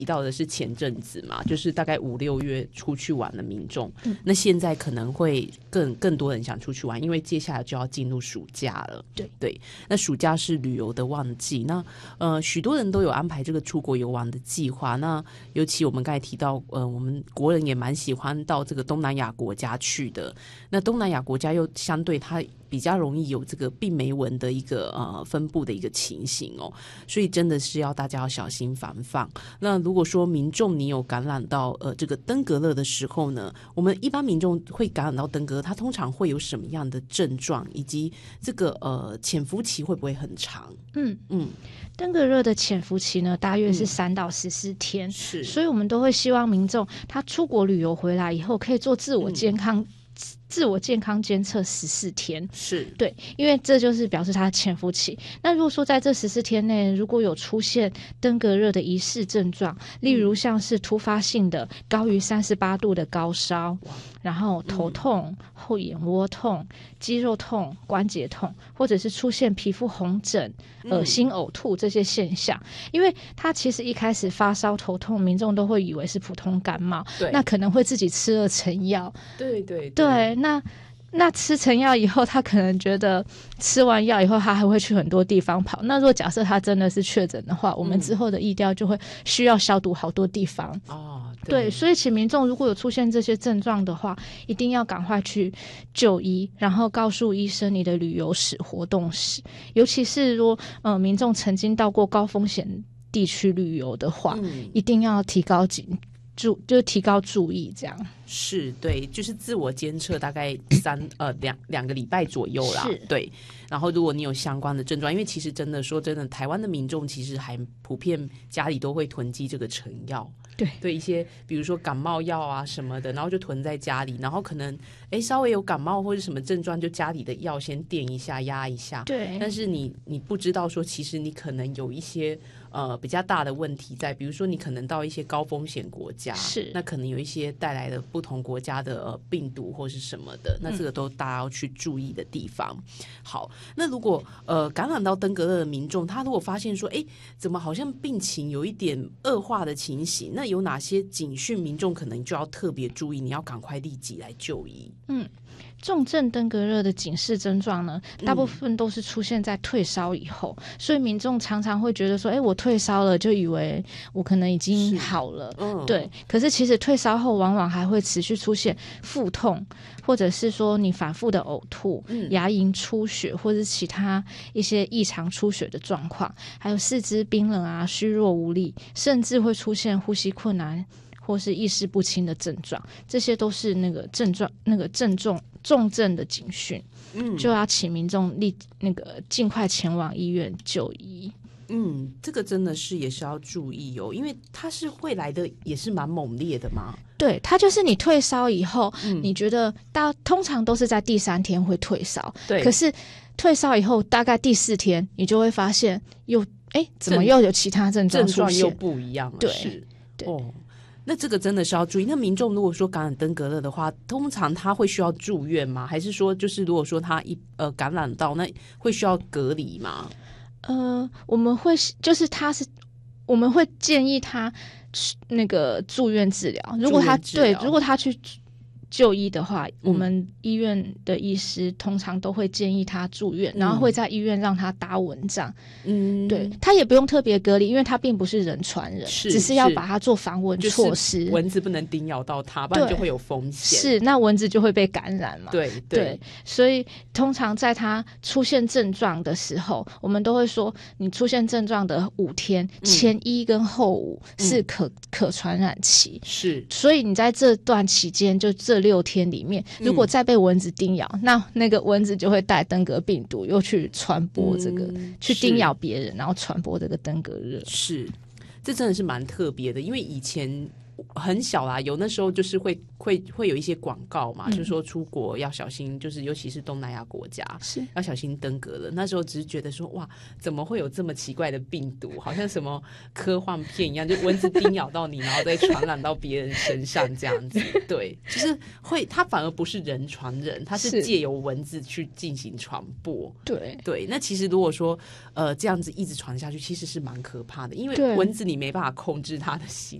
提到的是前阵子嘛，就是大概5、6月出去玩的民众，那现在可能会更多人想出去玩，因为接下来就要进入暑假了。对，那暑假是旅游的旺季，那许多人都有安排这个出国游玩的计划。那尤其我们刚才提到，我们国人也蛮喜欢到这个东南亚国家去的。那东南亚国家又相对它比较容易有这个病媒蚊的一个分布的一个情形哦，所以真的是要大家要小心防范。那如果说民众你有感染到这个登革热的时候呢，我们一般民众会感染到登革热，它通常会有什么样的症状，以及这个潜伏期会不会很长？ 登革热的潜伏期呢，大约是3到14天，是，所以我们都会希望民众他出国旅游回来以后，可以做自我健康监测14天，是对，因为这就是表示它的潜伏期。那如果说在这14天内，如果有出现登革热的疑似症状，例如像是突发性的高于38度的高烧，然后头痛、后眼窝痛、肌肉痛、关节痛，或者是出现皮肤红疹、恶心、呕吐这些现象，因为它其实一开始发烧头痛，民众都会以为是普通感冒，那可能会自己吃了成药，对，那吃成药以后，他可能觉得吃完药以后，他还会去很多地方跑。那如果假设他真的是确诊的话，我们之后的疫调就会需要消毒好多地方。对，所以请民众如果有出现这些症状的话，一定要赶快去就医，然后告诉医生你的旅游史、活动史，尤其是如果民众曾经到过高风险地区旅游的话，一定要提高就是提高注意，这样是对，就是自我监测大概两个礼拜左右啦，对。然后如果你有相关的症状，因为其实真的说真的，台湾的民众其实还普遍家里都会囤积这个成药，对一些比如说感冒药啊什么的，然后就囤在家里，然后可能稍微有感冒或者什么症状，就家里的药先垫一下压一下，对。但是你不知道说，其实你可能有一些比较大的问题在，比如说你可能到一些高风险国家，是那可能有一些带来的不同国家的病毒或是什么的，那这个都大家要去注意的地方。好，那如果感染到登革热的民众，他如果发现说怎么好像病情有一点恶化的情形，那有哪些警讯民众可能就要特别注意，你要赶快立即来就医？ 重症登革热的警示症状呢，大部分都是出现在退烧以后，所以民众常常会觉得说，我退烧了，就以为我可能已经好了，对。可是其实退烧后往往还会持续出现腹痛，或者是说你反复的呕吐、牙龈出血，或者其他一些异常出血的状况，还有四肢冰冷啊、虚弱无力，甚至会出现呼吸困难或是意识不清的症状，这些都是重症的警讯，就要请民众尽快前往医院就医。 这个真的是也是要注意哦，因为它是会来的也是蛮猛烈的嘛。 对，它就是你退烧以后，你觉得通常都是在第3天会退烧，对。可是退烧以后大概第4天，你就会发现怎么又有其他症状出现， 症状又不一样了，对。那这个真的是要注意。那民众如果说感染登革热的话，通常他会需要住院吗？还是说就是如果说他感染到，那会需要隔离吗？ 我们会建议他住院治疗。如果他去就医的话，我们医院的医师通常都会建议他住院，然后会在医院让他打蚊帐。对，他也不用特别隔离，因为他并不是人传人，只是要把他做防蚊措施， 就是蚊子不能叮咬到他，不然就会有风险。 是，那蚊子就会被感染嘛。对，所以通常在他出现症状的时候，我们都会说，你出现症状的5天，前1跟后5是可传染期。是，所以你在这段期间，就这6天里面，如果再被蚊子叮咬，那个蚊子就会带登革病毒，又去传播去叮咬别人，然后传播这个登革热。 是，这真的是蛮特别的，因为以前很小啦，有那时候就是会有一些广告嘛，就是说出国要小心，就是尤其是东南亚国家是要小心登革热。那时候只是觉得说哇，怎么会有这么奇怪的病毒，好像什么科幻片一样，就蚊子叮咬到你然后再传染到别人身上这样子。对，就是它反而不是人传人，它是借由蚊子去进行传播。对，那其实如果说这样子一直传下去其实是蛮可怕的，因为蚊子你没办法控制它的行